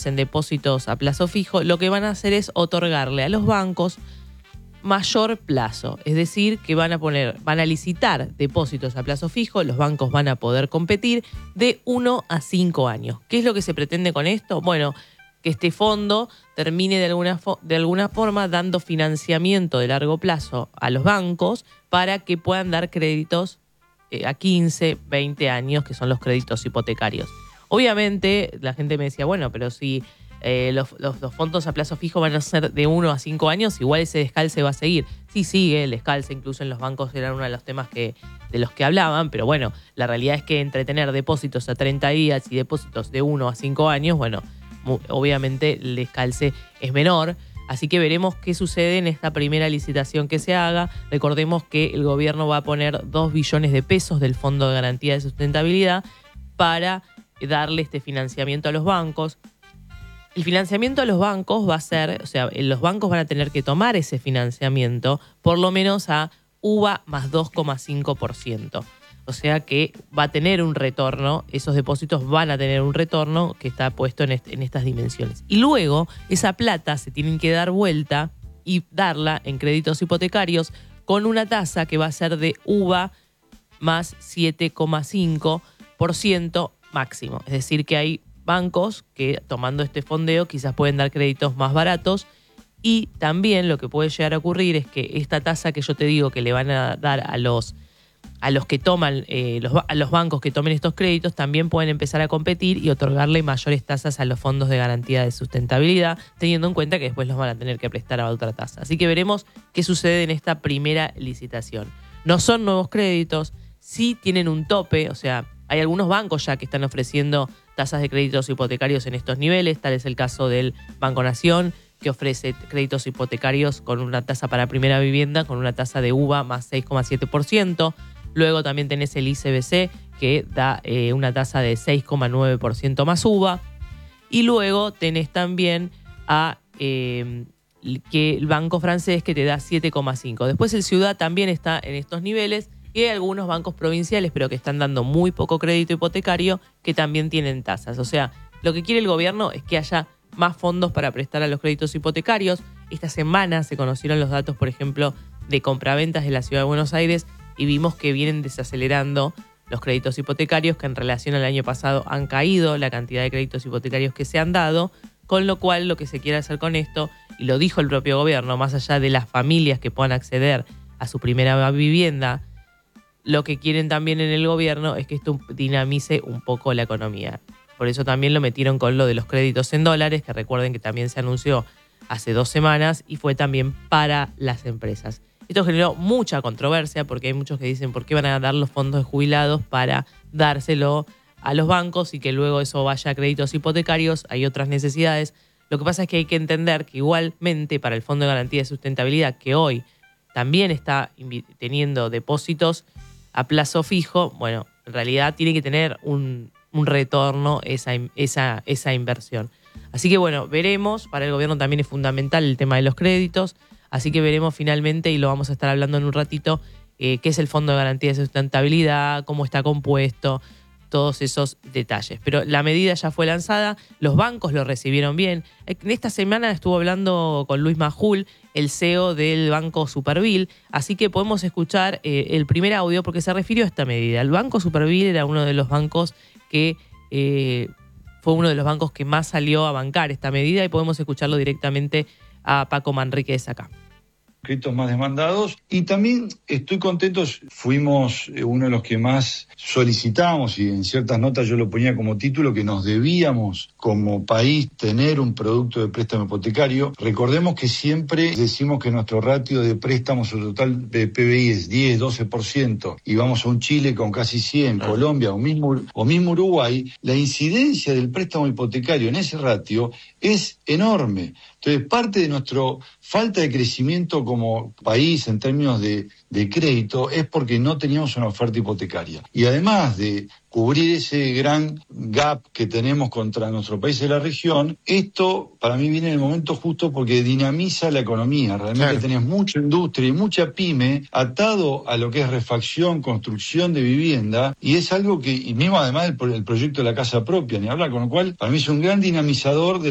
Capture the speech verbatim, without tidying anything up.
millones en depósitos a plazo fijo, lo que van a hacer es otorgarle a los bancos mayor plazo, es decir, que van a poner, van a licitar depósitos a plazo fijo, los bancos van a poder competir de uno a cinco años. ¿Qué es lo que se pretende con esto? Bueno, que este fondo termine de alguna, de alguna forma dando financiamiento de largo plazo a los bancos para que puedan dar créditos eh, a quince, veinte años, que son los créditos hipotecarios. Obviamente, la gente me decía, bueno, pero si Eh, los, los, los fondos a plazo fijo van a ser de uno a cinco años, igual ese descalce va a seguir. Sí, sigue el descalce, incluso en los bancos era uno de los temas que, de los que hablaban, pero bueno, la realidad es que entre tener depósitos a treinta días y depósitos de uno a cinco años, bueno, muy, obviamente el descalce es menor. Así que veremos qué sucede en esta primera licitación que se haga. Recordemos que el gobierno va a poner dos billones de pesos del Fondo de Garantía de Sustentabilidad para darle este financiamiento a los bancos. El financiamiento a los bancos va a ser, o sea, los bancos van a tener que tomar ese financiamiento por lo menos a U V A más dos coma cinco por ciento. O sea que va a tener un retorno, esos depósitos van a tener un retorno que está puesto en, este, en estas dimensiones. Y luego esa plata se tienen que dar vuelta y darla en créditos hipotecarios con una tasa que va a ser de U V A más siete coma cinco por ciento máximo. Es decir, que hay bancos que tomando este fondeo quizás pueden dar créditos más baratos, y también lo que puede llegar a ocurrir es que esta tasa que yo te digo que le van a dar a los, a los que toman, eh, los, a los bancos que tomen estos créditos, también pueden empezar a competir y otorgarle mayores tasas a los fondos de garantía de sustentabilidad, teniendo en cuenta que después los van a tener que prestar a otra tasa. Así que veremos qué sucede en esta primera licitación. No son nuevos créditos, sí tienen un tope, o sea, hay algunos bancos ya que están ofreciendo tasas de créditos hipotecarios en estos niveles. Tal es el caso del Banco Nación, que ofrece créditos hipotecarios con una tasa para primera vivienda, con una tasa de U V A más seis coma siete por ciento. Luego también tenés el I C B C, que da eh, una tasa de seis coma nueve por ciento más U V A. Y luego tenés también a eh, que el Banco Francés, que te da siete coma cinco. Después el Ciudad también está en estos niveles. Y hay algunos bancos provinciales, pero que están dando muy poco crédito hipotecario, que también tienen tasas. O sea, lo que quiere el gobierno es que haya más fondos para prestar a los créditos hipotecarios. Esta semana se conocieron los datos, por ejemplo, de compraventas de la Ciudad de Buenos Aires, y vimos que vienen desacelerando los créditos hipotecarios, que en relación al año pasado han caído la cantidad de créditos hipotecarios que se han dado, con lo cual lo que se quiere hacer con esto, y lo dijo el propio gobierno, más allá de las familias que puedan acceder a su primera vivienda, lo que quieren también en el gobierno es que esto dinamice un poco la economía. Por eso también lo metieron con lo de los créditos en dólares, que recuerden que también se anunció hace dos semanas y fue también para las empresas. Esto generó mucha controversia porque hay muchos que dicen por qué van a dar los fondos de jubilados para dárselo a los bancos y que luego eso vaya a créditos hipotecarios. Hay otras necesidades. Lo que pasa es que hay que entender que igualmente para el Fondo de Garantía de Sustentabilidad, que hoy también está teniendo depósitos a plazo fijo, bueno, en realidad tiene que tener un, un retorno esa, esa, esa inversión. Así que bueno, veremos. Para el gobierno también es fundamental el tema de los créditos, así que veremos finalmente, y lo vamos a estar hablando en un ratito, eh, qué es el Fondo de Garantía de Sustentabilidad, cómo está compuesto, todos esos detalles. Pero la medida ya fue lanzada, los bancos lo recibieron bien. En esta semana estuvo hablando con Luis Majul, el C E O del Banco Superville, así que podemos escuchar eh, el primer audio porque se refirió a esta medida. El Banco Superville era uno de los bancos que eh, fue uno de los bancos que más salió a bancar esta medida, y podemos escucharlo directamente a Paco Manríquez acá. Créditos más demandados, y también estoy contento, fuimos uno de los que más solicitamos, y en ciertas notas yo lo ponía como título, que nos debíamos como país tener un producto de préstamo hipotecario. Recordemos que siempre decimos que nuestro ratio de préstamos sobre total de P B I es diez, doce por ciento, y vamos a un Chile con casi cien, Colombia o mismo, o mismo Uruguay. La incidencia del préstamo hipotecario en ese ratio es enorme. Entonces, parte de nuestra falta de crecimiento como país en términos de, de crédito es porque no teníamos una oferta hipotecaria. Y además de cubrir ese gran gap que tenemos contra nuestro país de la región, esto para mí viene en el momento justo porque dinamiza la economía. Realmente claro. Tenés mucha industria y mucha pyme atado a lo que es refacción, construcción de vivienda, y es algo que, y mismo además el, el proyecto de la casa propia, ni hablar, con lo cual para mí es un gran dinamizador de